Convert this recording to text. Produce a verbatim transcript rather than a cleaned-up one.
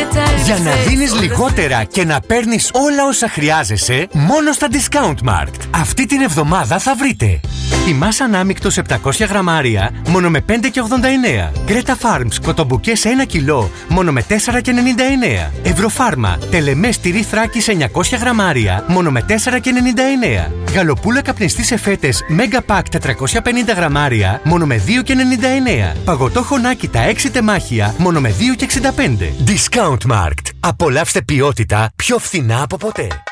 Για να δίνεις λιγότερα και να παίρνεις όλα όσα χρειάζεσαι, μόνο στα Discountmarkt. Αυτή την εβδομάδα θα βρείτε η μάσα ανάμεικτος επτακόσια γραμμάρια μόνο με πέντε και ογδόντα εννέα. Greta Farms κοτομπουκές ένα κιλό μόνο με τέσσερα και ενενήντα εννέα. Ευρωφάρμα τελεμές τυρί Θράκης εννιακόσια γραμμάρια μόνο με τέσσερα και ενενήντα εννέα. Γαλοπούλα καπνιστή σε φέτες Mega Pack τετρακόσια πενήντα γραμμάρια μόνο με δύο και ενενήντα εννέα. Παγωτό χωνάκι τα έξι τεμάχια μόνο με δύο και εξήντα πέντε. Discountmarkt. Απολαύστε ποιότητα πιο φθηνά από ποτέ.